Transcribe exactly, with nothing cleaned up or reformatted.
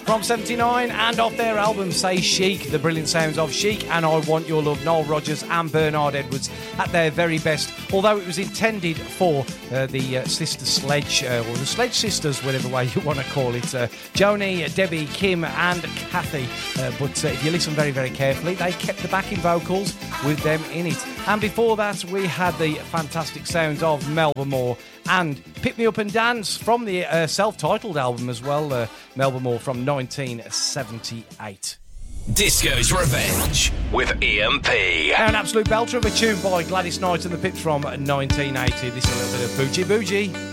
from seventy-nine, and off their album Say Chic, the brilliant sounds of Chic and I Want Your Love, Noel Rodgers and Bernard Edwards at their very best, although it was intended for uh, the uh, Sister Sledge, uh, or the Sledge Sisters, whatever way you want to call it, uh, Joni, Debbie, Kim and Kathy, uh, but uh, if you listen very, very carefully, they kept the backing vocals with them in it. And before that, we had the fantastic sounds of Melba Moore and Pick Me Up and Dance from the uh, self-titled album as well, uh, Melba Moore from nineteen seventy-eight. Disco's Revenge with E M P. An absolute belter of a tune by Gladys Knight and the Pips from nineteen eighty. This is a little bit of Bougie Bougie.